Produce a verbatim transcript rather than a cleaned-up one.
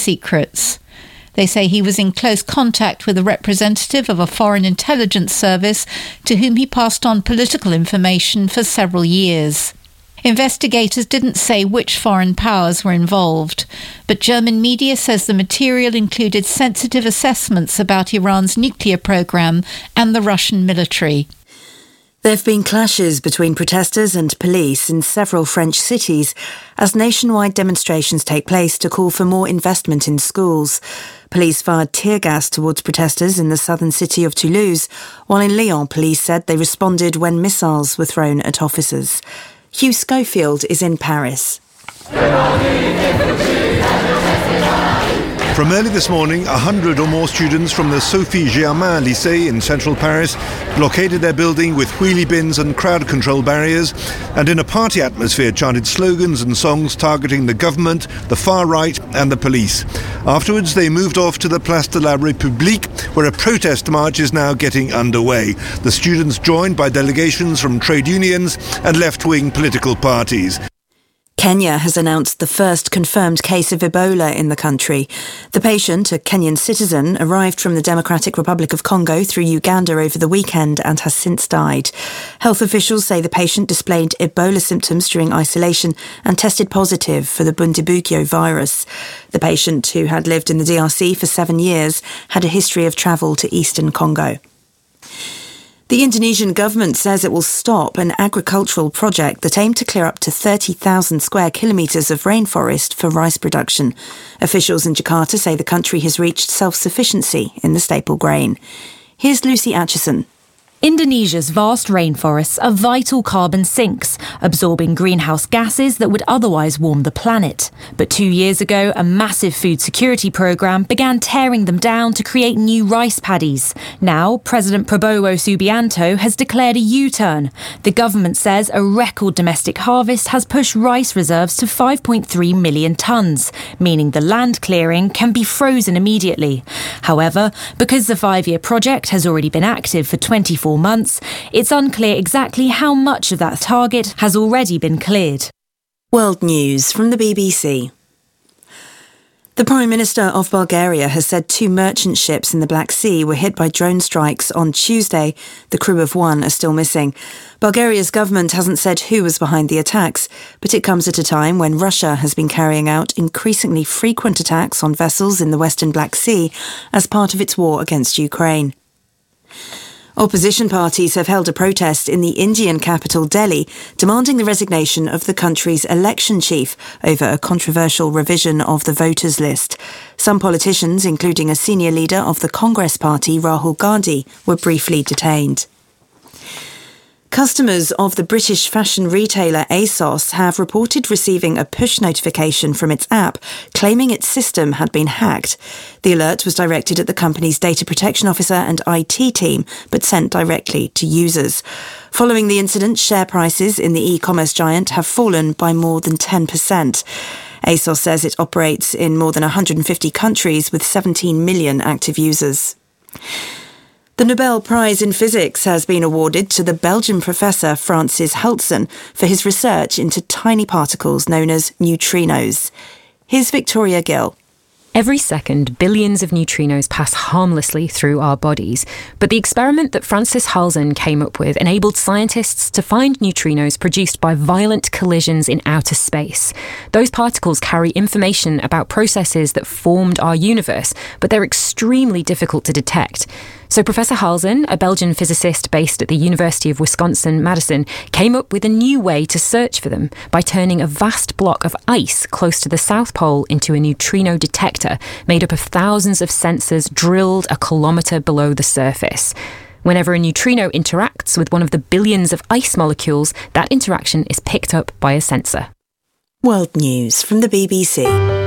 secrets. They say he was in close contact with a representative of a foreign intelligence service to whom he passed on political information for several years. Investigators didn't say which foreign powers were involved, but German media says the material included sensitive assessments about Iran's nuclear program and the Russian military. There have been clashes between protesters and police in several French cities as nationwide demonstrations take place to call for more investment in schools. Police fired tear gas towards protesters in the southern city of Toulouse, while in Lyon police said they responded when missiles were thrown at officers. Hugh Schofield is in Paris. From early this morning, a hundred or more students from the Sophie Germain Lycée in central Paris blockaded their building with wheelie bins and crowd control barriers, and in a party atmosphere chanted slogans and songs targeting the government, the far right and the police. Afterwards, they moved off to the Place de la République, where a protest march is now getting underway. The students joined by delegations from trade unions and left-wing political parties. Kenya has announced the first confirmed case of Ebola in the country. The patient, a Kenyan citizen, arrived from the Democratic Republic of Congo through Uganda over the weekend and has since died. Health officials say the patient displayed Ebola symptoms during isolation and tested positive for the Bundibugyo virus. The patient, who had lived in the D R C for seven years, had a history of travel to eastern Congo. The Indonesian government says it will stop an agricultural project that aimed to clear up to thirty thousand square kilometres of rainforest for rice production. Officials in Jakarta say the country has reached self-sufficiency in the staple grain. Here's Lucy Atchison. Indonesia's vast rainforests are vital carbon sinks, absorbing greenhouse gases that would otherwise warm the planet. But two years ago, a massive food security programme began tearing them down to create new rice paddies. Now, President Prabowo Subianto has declared a U-turn. The government says a record domestic harvest has pushed rice reserves to five point three million tonnes, meaning the land clearing can be frozen immediately. However, because the five-year project has already been active for twenty-four months, it's unclear exactly how much of that target has already been cleared. World News from the B B C. The Prime Minister of Bulgaria has said two merchant ships in the Black Sea were hit by drone strikes on Tuesday. The crew of one are still missing. Bulgaria's government hasn't said who was behind the attacks, but it comes at a time when Russia has been carrying out increasingly frequent attacks on vessels in the Western Black Sea as part of its war against Ukraine. Opposition parties have held a protest in the Indian capital Delhi, demanding the resignation of the country's election chief over a controversial revision of the voters' list. Some politicians, including a senior leader of the Congress party, Rahul Gandhi, were briefly detained. Customers of the British fashion retailer ASOS have reported receiving a push notification from its app claiming its system had been hacked. The alert was directed at the company's data protection officer and I T team, but sent directly to users. Following the incident, share prices in the e-commerce giant have fallen by more than ten percent. ASOS says it operates in more than one hundred fifty countries with seventeen million active users. The Nobel Prize in Physics has been awarded to the Belgian professor Francis Hultzen for his research into tiny particles known as neutrinos. Here's Victoria Gill. Every second, billions of neutrinos pass harmlessly through our bodies. But the experiment that Francis Hultzen came up with enabled scientists to find neutrinos produced by violent collisions in outer space. Those particles carry information about processes that formed our universe, but they're extremely difficult to detect. So Professor Hultzen, a Belgian physicist based at the University of Wisconsin-Madison, came up with a new way to search for them by turning a vast block of ice close to the South Pole into a neutrino detector made up of thousands of sensors drilled a kilometre below the surface. Whenever a neutrino interacts with one of the billions of ice molecules, that interaction is picked up by a sensor. World News from the B B C.